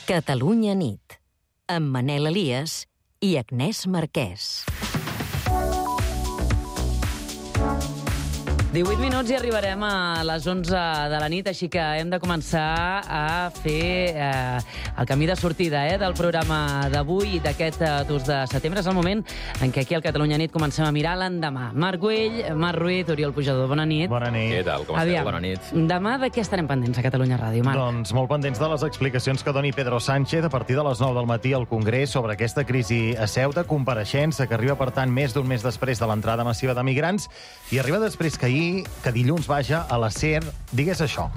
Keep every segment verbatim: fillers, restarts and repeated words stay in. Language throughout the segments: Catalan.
Catalunya nit, amb Manel Elias i Agnès Marquès. divuit minuts i arribarem a les onze de la nit, així que hem de començar a fer eh, el camí de sortida eh, del programa d'avui, d'aquest eh, dos de setembre. És el moment en què aquí al Catalunya Nit comencem a mirar l'endemà. Marc Güell, Marc Ruiz, Oriol Pujador, bona nit. Bona nit. Què tal? Com esteu? Bona nit. Demà de què estarem pendents a Catalunya Ràdio, Marc? Doncs molt pendents de les explicacions que doni Pedro Sánchez a partir de les nou del matí al Congrés sobre aquesta crisi a Ceuta, compareixença que arriba, per tant, més d'un mes després de l'entrada massiva de migrants i arriba després que ahir que dilluns, vaja, a la SER digués això.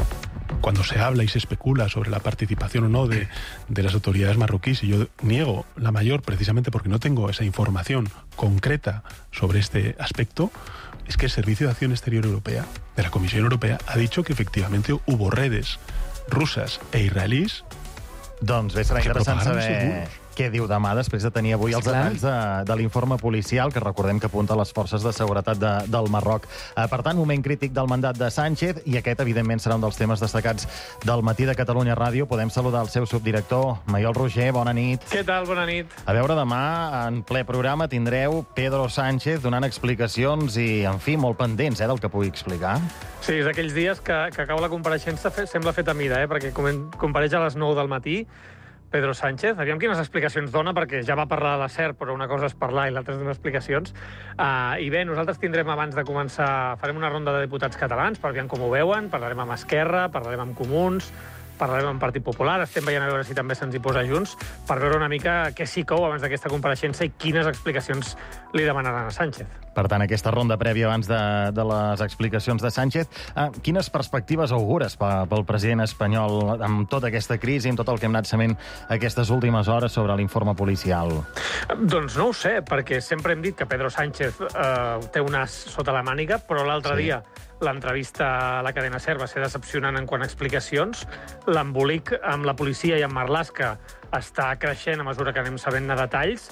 Cuando se habla y se especula sobre la participación o no de, de las autoridades marroquíes, y yo niego la mayor precisamente porque no tengo esa información concreta sobre este aspecto, es que el Servicio de Acción Exterior Europea, de la Comisión Europea, ha dicho que efectivamente hubo redes rusas e israelíes. Doncs bé, serà interessant saber què diu demà, després de tenir avui els detalls de, de l'informe policial, que recordem que apunta les forces de seguretat de, del Marroc. Eh, per tant, moment crític del mandat de Sánchez, i aquest, evidentment, serà un dels temes destacats del matí de Catalunya Ràdio. Podem saludar el seu subdirector, Maiol Roger, bona nit. Què tal? Bona nit. A veure, demà, en ple programa, tindreu Pedro Sánchez donant explicacions i, en fi, molt pendents eh, del que pugui explicar. Sí, és aquells dies que, que acaba la compareixença, fe, sembla feta a mida, eh, perquè compareix a les nou del matí Pedro Sánchez. Aviam quines explicacions dona, perquè ja va parlar de la SER, però una cosa és parlar i l'altra és donar explicacions. Uh, I bé, nosaltres tindrem, abans de començar, farem una ronda de diputats catalans, per aviam com ho veuen, parlarem amb Esquerra, parlarem amb Comuns, parlarem amb Partit Popular, estem veient a veure si també se'ns hi posa junts, per veure una mica què s'hi cou abans d'aquesta compareixença i quines explicacions li demanaran a Sánchez. Per tant, aquesta ronda prèvia abans de, de les explicacions de Sánchez, eh, quines perspectives augures pel president espanyol amb tota aquesta crisi, amb tot el que hem anat sabent aquestes últimes hores sobre l'informe policial? Doncs no ho sé, perquè sempre hem dit que Pedro Sánchez eh, té un as sota la màniga, però l'altre sí. dia l'entrevista a la cadena SER va ser decepcionant en quant a explicacions. L'embolic amb la policia i amb Marlaska està creixent a mesura que anem sabent-ne detalls.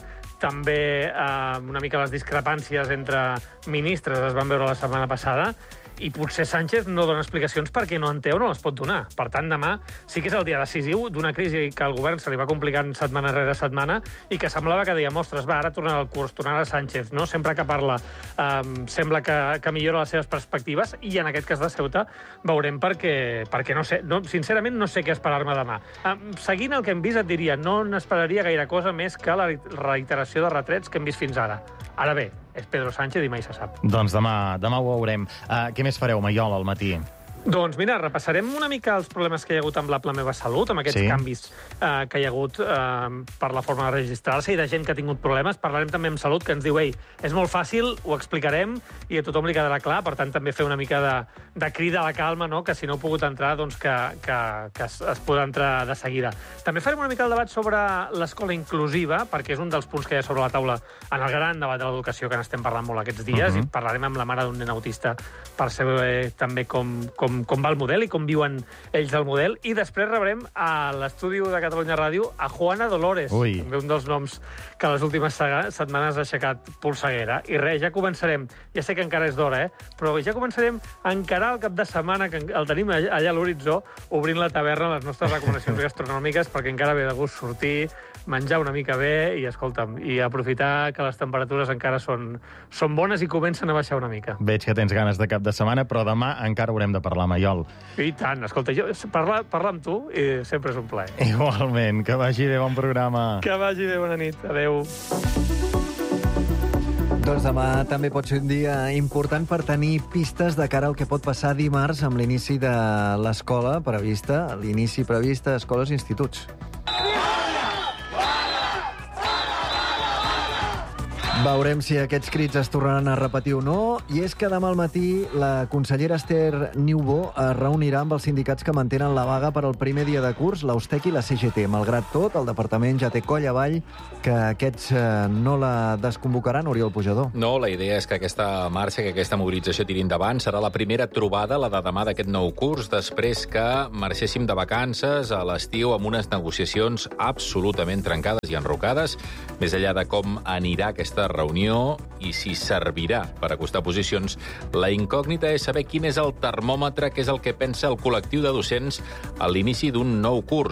També eh, una mica les discrepàncies entre ministres es van veure la setmana passada, i potser Sánchez no dona explicacions perquè no en té o no les pot donar. Per tant, demà sí que és el dia decisiu d'una crisi que al govern se li va complicant setmana rere setmana i que semblava que deia, ostres, va, ara tornarà al curs, tornarà Sánchez, no? Sempre que parla eh, sembla que, que millora les seves perspectives, i en aquest cas de Ceuta veurem perquè, perquè no sé, no, sincerament no sé què esperar-me demà. Eh, seguint el que hem vist, et diria, no n'esperaria gaire cosa més que la reiteració de retrets que hem vist fins ara. Ara bé, és Pedro Sánchez i mai se sap. Doncs demà, demà ho veurem. Uh, què més fareu, Maiol, al matí? Doncs mira, repassarem una mica els problemes que hi ha hagut amb l'app La Meva Salut, amb aquests sí. canvis eh, que hi ha hagut eh, per la forma de registrar-se i de gent que ha tingut problemes. Parlarem també amb Salut, que ens diu, ei, és molt fàcil, ho explicarem i a tothom li quedarà clar, per tant també fer una mica de, de crida a la calma, no? Que si no heu pogut entrar, doncs que, que, que es, es podrà entrar de seguida. També farem una mica el debat sobre l'escola inclusiva, perquè és un dels punts que hi ha sobre la taula en el gran debat de l'educació que n'estem parlant molt aquests dies, uh-huh. i parlarem amb la mare d'un nen autista per saber eh, també com, com Com, com va el model i com viuen ells el model. I després rebrem a l'estudi de Catalunya Ràdio a Juana Dolores, Ui. també un dels noms que les últimes setmanes ha aixecat polseguera. I res, ja començarem, ja sé que encara és d'hora, eh? però ja començarem a encarar el cap de setmana, que el tenim allà a l'horitzó, obrint la taverna, les nostres recomanacions gastronòmiques, perquè encara ve de gust sortir, menjar una mica bé i, escolta'm, i aprofitar que les temperatures encara són, són bones i comencen a baixar una mica. Veig que tens ganes de cap de setmana, però demà encara haurem de parlar, Maiol. I tant, escolta, jo, parlar, parlar amb tu i sempre és un plaer. Igualment, que vagi bé, bon programa. Que vagi bé, bona nit, adeu. Doncs demà també pot ser un dia important per tenir pistes de cara al que pot passar dimarts amb l'inici de l'escola prevista, l'inici previst a escoles i instituts. Veurem si aquests crits es tornaran a repetir o no, i és que demà al matí la consellera Esther Niubó es reunirà amb els sindicats que mantenen la vaga per al primer dia de curs, l'Austec i la C G T. Malgrat tot, el departament ja té coll avall que aquests no la desconvocaran, Oriol Pujador. No, la idea és que aquesta marxa, que aquesta mobilització tiri endavant. Serà la primera trobada, la de demà d'aquest nou curs, després que marxéssim de vacances a l'estiu amb unes negociacions absolutament trencades i enrocades, més enllà de com anirà aquesta reunió i si servirà per acostar posicions, la incògnita és saber quin és el termòmetre, què és el que pensa el col·lectiu de docents a l'inici d'un nou curs.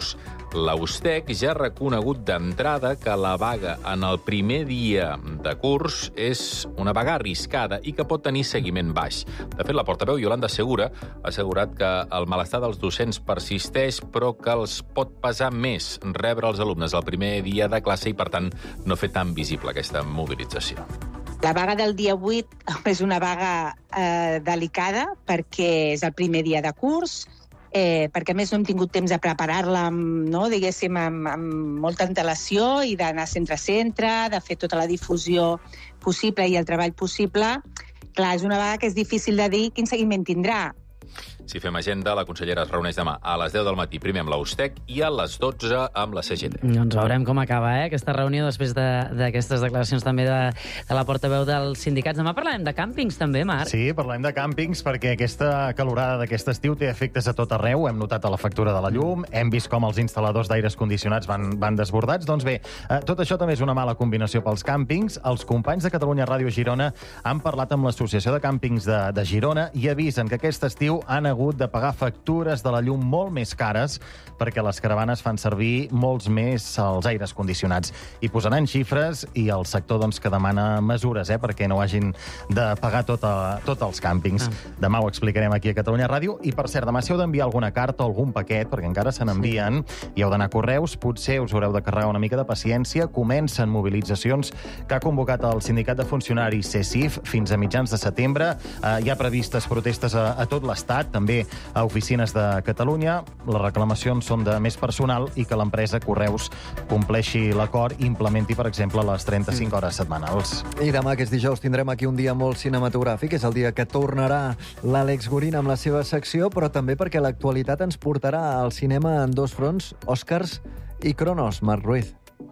L'Austec ja ha reconegut d'entrada que la vaga en el primer dia de curs és una vaga arriscada i que pot tenir seguiment baix. De fet, la portaveu Yolanda Segura ha assegurat que el malestar dels docents persisteix, però que els pot pesar més rebre els alumnes el primer dia de classe i, per tant, no fer tan visible aquesta mobilització. La vaga del dia vuit és una vaga eh, delicada perquè és el primer dia de curs, eh, perquè a més no hem tingut temps de preparar-la amb, no, diguéssim, amb, amb molta antelació i d'anar centre a centre, de fer tota la difusió possible i el treball possible. Clar, és una vaga que és difícil de dir quin seguiment tindrà. Si fem agenda, la consellera es reuneix demà a les deu del matí, primer amb l'Austec i a les dotze amb la C G T. Doncs veurem com acaba, eh, aquesta reunió després d'aquestes de, declaracions també de, de la portaveu dels sindicats. Demà parlarem de càmpings també, Marc. Sí, parlem de càmpings perquè aquesta calorada d'aquest estiu té efectes a tot arreu. Hem notat a la factura de la llum, hem vist com els instal·ladors d'aires condicionats van, van desbordats. Doncs bé, eh, tot això també és una mala combinació pels càmpings. Els companys de Catalunya Ràdio Girona han parlat amb l'Associació de Càmpings de, de Girona i avisen que aquest estiu han hagut de pagar factures de la llum molt més cares perquè les caravanes fan servir molts més els aires condicionats. I posaran xifres i el sector doncs, que demana mesures eh, perquè no hagin de pagar tot a, tot als càmpings. Ah. Demà ho explicarem aquí a Catalunya Ràdio. I, per cert, demà si heu d'enviar alguna carta o algun paquet, perquè encara se n'envien, sí. i heu d'anar a correus, potser us haureu de carregar una mica de paciència. Comencen mobilitzacions que ha convocat el Sindicat de Funcionaris C S I F fins a mitjans de setembre. Eh, hi ha previstes protestes a, a tot l'Estat, també a oficines de Catalunya. Les reclamacions són de més personal i que l'empresa Correus compleixi l'acord i implementi, per exemple, les trenta-cinc hores setmanals. I demà, que és dijous, tindrem aquí un dia molt cinematogràfic. És el dia que tornarà l'Àlex Gurín amb la seva secció, però també perquè l'actualitat ens portarà al cinema en dos fronts, Oscars i Cronos. Marc Ruiz.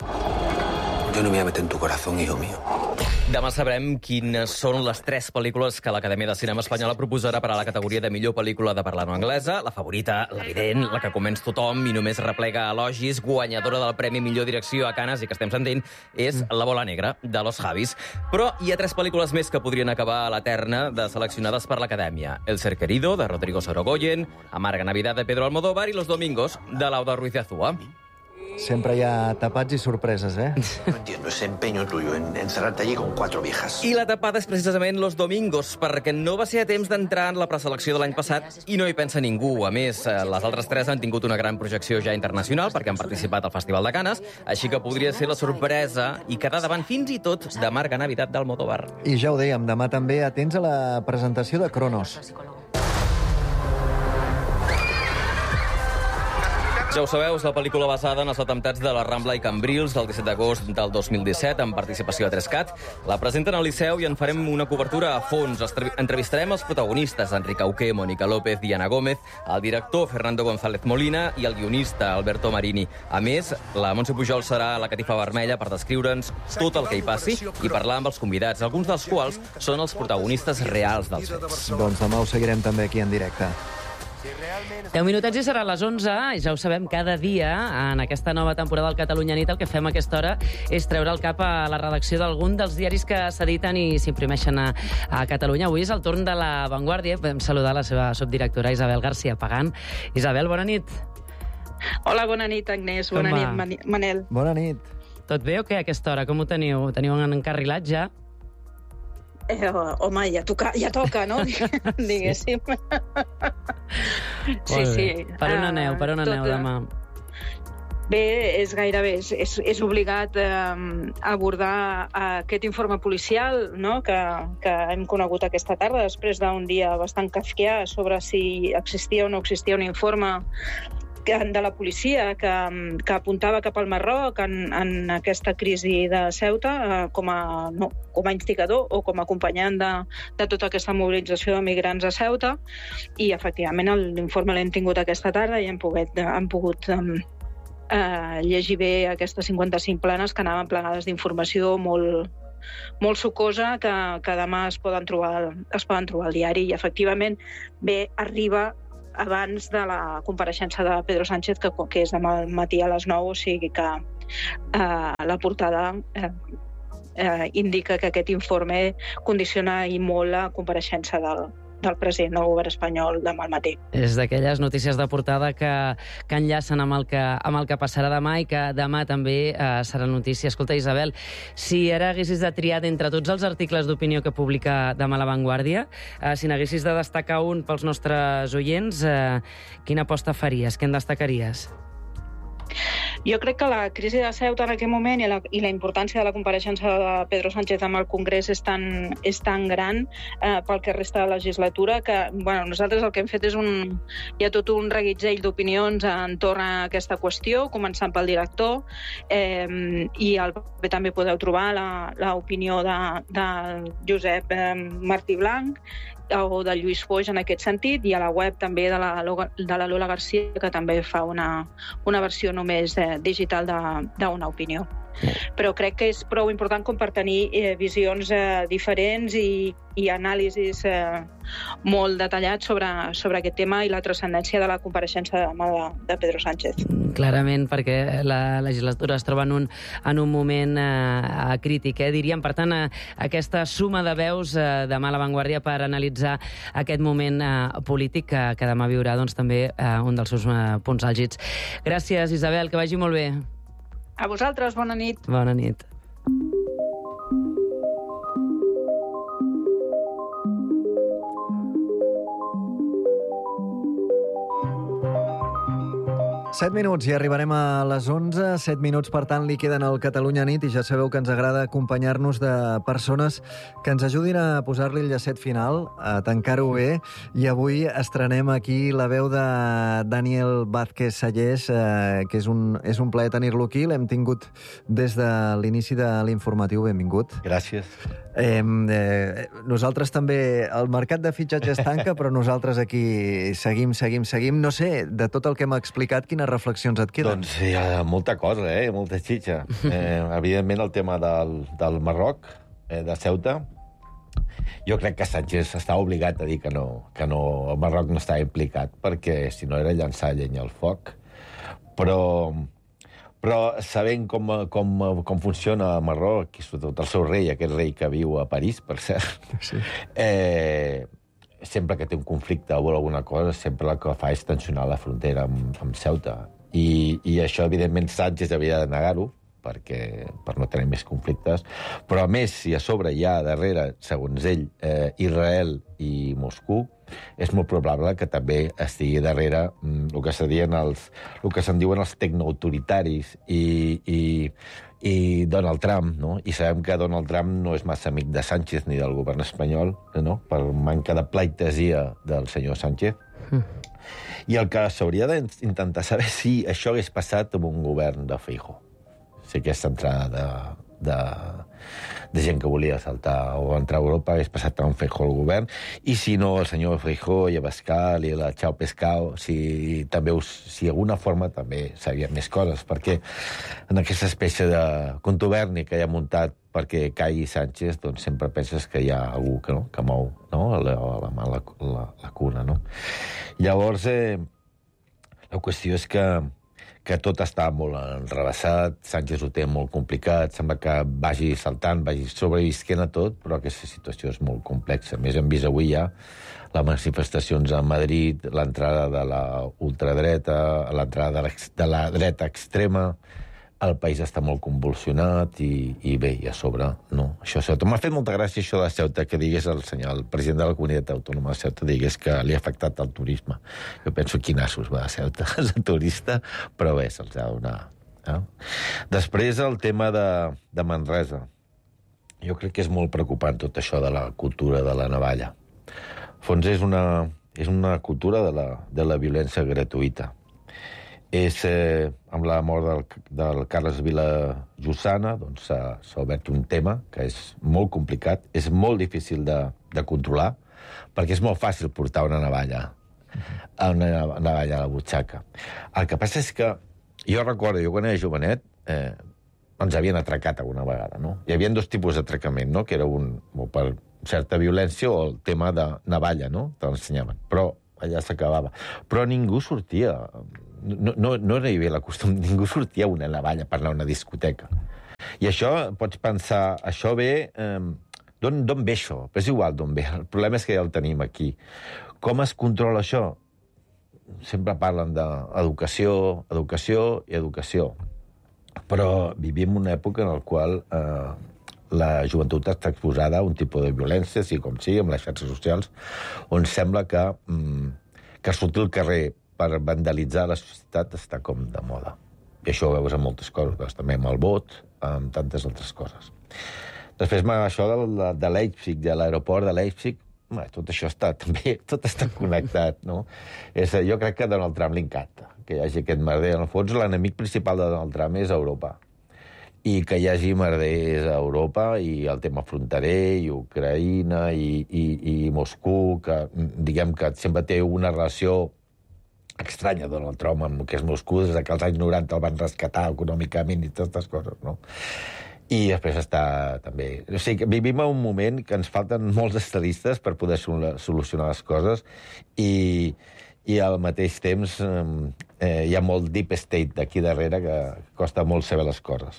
Yo no me voy a meter en tu corazón, hijo mío. Demà sabrem quines són les tres pel·lícules que l'Acadèmia de Cinema Espanyola proposarà per a la categoria de millor pel·lícula de parla no anglesa. La favorita, l'evident, la que comença tothom i només replega elogis, guanyadora del Premi Millor Direcció a Canes i que estem sentint, és La bola negra, de Los Javis. Però hi ha tres pel·lícules més que podrien acabar a la terna de seleccionades per l'Acadèmia. El ser querido, de Rodrigo Sorogoyen, Amarga Navidad, de Pedro Almodóvar, i Los domingos, de Lauda Ruiz de Azúa. Sempre hi ha tapats i sorpreses, eh? No entiendo ese empeño tuyo en encerrarte allí con cuatro viejas. I la tapada és precisament Los domingos, perquè no va ser a temps d'entrar en la preselecció de l'any passat i no hi pensa ningú. A més, les altres tres han tingut una gran projecció ja internacional perquè han participat al Festival de Canes, així que podria ser la sorpresa i quedar davant fins i tot de Amarga Navidad d'Almodóvar. I ja ho dèiem, demà també atents a la presentació de Cronos. Ja ho sabeu, és la pel·lícula basada en els atemptats de la Rambla i Cambrils del disset d'agost del dos mil disset, amb participació a Trescat. La presenten al Liceu i en farem una cobertura a fons. Entrevistarem els protagonistes, Enric Auqué, Mònica López, Diana Gómez, el director Fernando González Molina i el guionista Alberto Marini. A més, la Montse Pujol serà a la catifa vermella per descriure'ns tot el que hi passi i parlar amb els convidats, alguns dels quals són els protagonistes reals dels fets. Doncs demà ho seguirem també aquí en directe. deu minutets i serà a les onze, i ja ho sabem, cada dia, en aquesta nova temporada del Catalunya Nit, el que fem a aquesta hora és treure el cap a la redacció d'algun dels diaris que s'editen i s'imprimeixen a, a Catalunya. Avui és el torn de La Vanguardia. Podem saludar la seva subdirectora, Isabel García Pagán. Isabel, bona nit. Hola, bona nit, Agnès. Bona Com nit, va? Mani- Manel. Bona nit. Tot bé o què, a aquesta hora? Com ho teniu? Teniu encarrilat ja? Eh, home, ja toca, ja toca, no? Diguéssim. Sí, Molt bé. sí. Per on aneu? Per on Ah, aneu tot, demà? Bé, és gairebé, és, és, és obligat eh, abordar aquest informe policial, no?, que, que hem conegut aquesta tarda, després d'un dia bastant kafkià sobre si existia o no existia un informe de la policia que, que apuntava cap al Marroc en, en aquesta crisi de Ceuta eh, com, a, no, com a instigador o com a acompanyant de, de tota aquesta mobilització de migrants a Ceuta, i efectivament l'informe l'hem tingut aquesta tarda i hem pogut, hem pogut eh, eh, llegir bé aquestes cinquanta-cinc planes que anaven plegades d'informació molt, molt sucosa que, que demà es poden trobar, es poden trobar al diari, i efectivament bé arriba abans de la compareixença de Pedro Sánchez, que, que és demà al matí a les nou, o sigui que eh, la portada eh, eh, indica que aquest informe condiciona i molt la compareixença del, del president del govern espanyol demà al matí. És d'aquelles notícies de portada que, que enllacen amb el que, amb el que passarà demà i que demà també eh, serà notícia. Escolta, Isabel, si ara haguessis de triar d'entre tots els articles d'opinió que publica demà La Vanguardia, eh, si n'haguessis de destacar un pels nostres oients, eh, quina aposta faries? Què en destacaries? Jo crec que la crisi de Ceuta en aquest moment i la, i la importància de la compareixença de Pedro Sánchez amb el Congrés és tan, és tan gran eh, pel que resta de la legislatura que bueno, nosaltres el que hem fet és un... Hi ha tot un reguitzell d'opinions entorn a aquesta qüestió, començant pel director, eh, i al paper també podeu trobar l'opinió de, de Josep eh, Martí Blanc o de Lluís Foix en aquest sentit, i a la web també de la, de la Lola Garcia, que també fa una, una versió només eh, digital d'una opinió. Però crec que és prou important com per tenir eh, visions eh, diferents i, i anàlisis eh, molt detallats sobre, sobre aquest tema i la transcendència de la compareixença de, de Pedro Sánchez. Clarament, perquè la legislatura es troba en un, en un moment eh, crític, eh? diríem. Per tant, eh, aquesta suma de veus eh, demà a La Vanguardia per analitzar aquest moment eh, polític que, que demà viurà doncs, també eh, un dels seus eh, punts àlgids. Gràcies, Isabel, que vagi molt bé. A vosaltres, bona nit. Bona nit. set minuts i arribarem a les onze. set minuts, per tant, li queden al Catalunya Nit i ja sabeu que ens agrada acompanyar-nos de persones que ens ajudin a posar-li el llacet final, a tancar-ho bé. I avui estrenem aquí la veu de Daniel Vázquez Sallés, eh, que és un, és un plaer tenir-lo aquí. L'hem tingut des de l'inici de l'informatiu. Benvingut. Gràcies. Eh, eh, nosaltres també... El mercat de fitxatges tanca, però nosaltres aquí seguim, seguim, seguim. No sé, de tot el que m'ha explicat, quines reflexions et queden? Doncs hi ha molta cosa, eh? molta xitxa. Eh, evidentment, el tema del, del Marroc, eh, de Ceuta. Jo crec que Sánchez està obligat a dir que no, que no, el Marroc no està implicat, perquè si no era llançar llenya al foc. Però... Però sabent com, com, com funciona el Marroc, i sobretot el seu rei, aquest rei que viu a París, per cert, sí. eh, sempre que té un conflicte o alguna cosa, sempre el que fa és tensionar la frontera amb, amb Ceuta. I, I això, evidentment, Sánchez havia de negar-ho, perquè, per no tenir més conflictes. Però, a més, si a sobre hi ha darrere, segons ell, eh, Israel i Moscou, és molt probable que també estigui darrere mm, el que serien els, el que se'n diuen els tecnoautoritaris i, i, i Donald Trump, no? I sabem que Donald Trump no és massa amic de Sánchez ni del govern espanyol, no? Per manca de pleitesia del senyor Sánchez. Mm. I el que s'hauria d'intentar saber si això hagués passat amb un govern de Feijóo. Si aquesta entrada de, de, de gent que volia saltar o entrar a Europa hagués passat amb Feijóo al govern, i si no, el senyor Feijóo i Abascal i la Chao Pescao, si també us, si d'alguna forma també sabien més coses, perquè en aquesta espècie de contuberni que hi ha muntat perquè caigui Sánchez, doncs sempre penses que hi ha algú que, no, que mou no? la, la, la, la, la cuna. No? Llavors, eh, la qüestió és que que tot està molt enrevessat, Sánchez ho té molt complicat, sembla que vagi saltant, vagi sobrevisquent a tot, però aquesta situació és molt complexa. A més, hem vist avui ja les manifestacions a Madrid, l'entrada de la ultradreta, l'entrada de, de la dreta extrema, el país està molt convulsionat i, i bé, i a sobre, no. Això Ceuta. M'ha fet molta gràcia això de Ceuta, que digués el senyor, el president de la Comunitat Autònoma de Ceuta, digués que li ha afectat el turisme. Jo penso, quin assos va a Ceuta, és un turista, però bé, se'ls ha de donar. Eh? Després, el tema de, de Manresa. Jo crec que és molt preocupant tot això de la cultura de la navalla. Fons és una, és una cultura de la, de la violència gratuïta. És, eh, amb la mort del, del Carles Vila Jussana, doncs s'ha obert un tema que és molt complicat, és molt difícil de, de controlar, perquè és molt fàcil portar una navalla, una navalla a la butxaca. El que passa és que, jo recordo, jo quan era jovenet, eh, ens havien atracat alguna vegada, no? Hi havia dos tipus d'atracament, no? Que era un, per certa violència o el tema de navalla, no? Te l'ensenyaven, però allà s'acabava. Però ningú sortia... No, no, no hi havia la costum, ningú sortia una navalla per anar a una discoteca. I això, pots pensar, això ve eh, D'on ve això? Però és igual d'on ve. El problema és que ja el tenim aquí. Com es controla això? Sempre parlen d'educació, educació i educació. Però vivim una època en la qual eh, la joventut està exposada a un tipus de violència, sigui com sigui, amb les xarxes socials, on sembla que, mm, que sortir al carrer per vandalitzar la societat està com de moda. I això ho veus en moltes coses, també amb el vot, amb tantes altres coses. Després, això de, de Leipzig, de l'aeroport de Leipzig, tot això està també, tot està connectat, no? És, jo crec que a Donald Trump li encanta que hi hagi aquest merder. En el fons, l'enemic principal de Donald Trump és Europa. I que hi hagi merders a Europa, i el tema fronterer, i Ucraïna, i, i, i Moscou, que diguem que sempre té una relació estranya Donald Trump amb el que és Moscou, des que als anys noranta el van rescatar econòmicament i totes aquestes coses, no? I després està també... O sigui, vivim en un moment que ens falten molts estadistes per poder solucionar les coses i, i al mateix temps eh, hi ha molt deep state d'aquí darrere que costa molt saber les coses.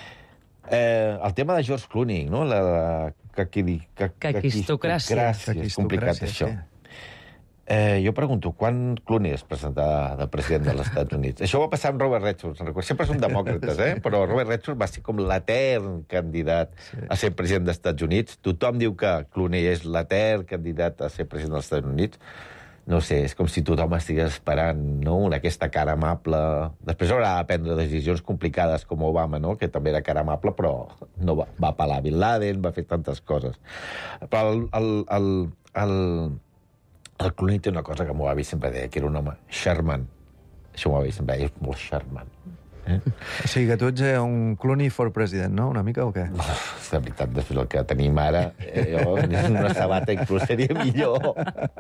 Eh, el tema de George Clooney, no? La, la caquistocràcia. És complicat, això. Eh, jo pregunto, quan Clooney es presentarà de president dels Estats Units? Això va passar amb Robert Redford. Sempre són demòcrates, eh? Però Robert Redford va ser com l'etern candidat sí. a ser president dels Estats Units. Tothom diu que Clooney és l'etern candidat a ser president dels Estats Units. No sé, és com si tothom estigués esperant, no?, aquesta cara amable. Després haurà de prendre decisions complicades com Obama, no?, que també era cara amable, però no va, va apel·lar Bin Laden, va fer tantes coses. Però el... el, el, el El Clooney té una cosa que el meu avi sempre deia, que era un home charmant. Això el meu avi sempre deia, és molt charmant. Eh? O sigui que tu ets un Clooney for president, no? Una mica o què? Oh, és la veritat, després el que tenim ara, eh, jo, una sabata inclús seria millor.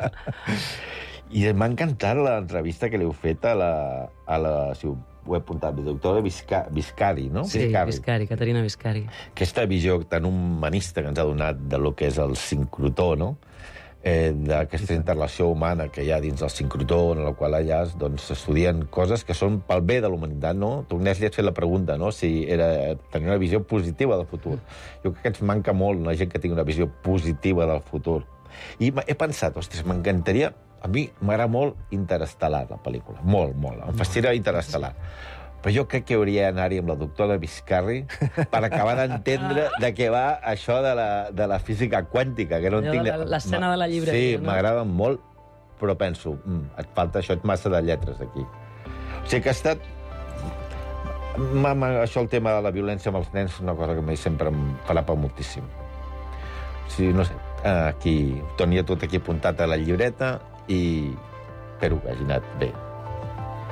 I m'ha encantat l'entrevista que li heu fet a la... A la si ho he apuntat, doctora Visca, Viscari, no? Sí, Viscari. Viscari, Caterina Viscari. Aquesta visió tan humanista que ens ha donat de lo que és el sincrotó, no?, Eh, d'aquesta interrelació humana que hi ha dins del sincrotó, en la qual allà doncs, estudien coses que són pel bé de la humanitat, no? Tu, Nes, li has fet la pregunta, no?, si era tenir una visió positiva del futur. Jo crec que ens manca molt la gent que tingui una visió positiva del futur. I he pensat, ostres, m'encantaria... A mi m'agrada molt Interestelar, la pel·lícula. Molt, molt. Em fascina Interestelar. Però jo crec que hauria d'anar-hi amb la doctora Viscari per acabar d'entendre de què va això de la, de la física quàntica, que no en tinc... L'escena de la llibreria, sí, no? M'agrada molt, però penso, mm, et falta això, et massa de lletres aquí. O sigui que ha estat... Mama, això, el tema de la violència amb els nens, és una cosa que a mi sempre em frapa moltíssim. O sigui, no sé, aquí, tenia tot aquí apuntat a la llibreta i espero que hagi anat bé.